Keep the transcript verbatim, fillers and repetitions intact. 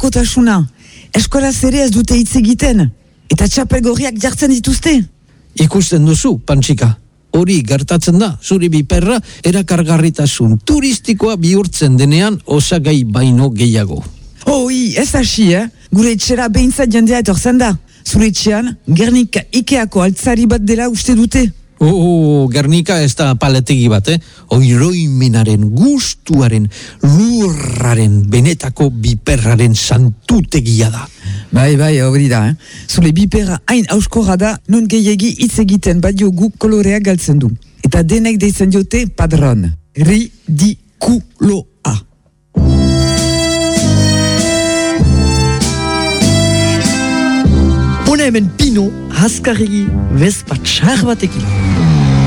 menpekotasuna. Eskolaz ere ez dute hitz egiten. Eta txapel gorriak jartzen dituzte. Ikusten duzu, Pantxika. Hori gertatzen da, zure biperra erakargarritasun turistikoa bihurtzen denean osagai baino gehiago. Oi, ez hasi, eh? Gure etxera behintzat jendea etortzen da. Zure etxean, Gernika Ikeako altzari bat dela uste dute. Oh, Gernika ez da paletegi bat, eh? Oiroimenaren, gustuaren, lurraren, benetako biperraren santutegia da. Bai, bai, hori da, eh? Zure biperra hain auskorra da, non gehiegi hitz egiten badio guk kolorea galtzen du. Eta denek deitzen diote padron. Ridikuloa. Hona hemen Pino, haskarregi, bezpa txar batekin.